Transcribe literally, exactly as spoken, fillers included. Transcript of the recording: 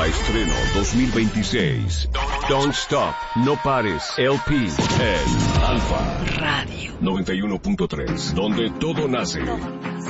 Nueva estreno dos mil veintiséis. Don't Stop, No Pares, L P en Alfa Radio noventa y uno punto tres, donde todo nace. Todo.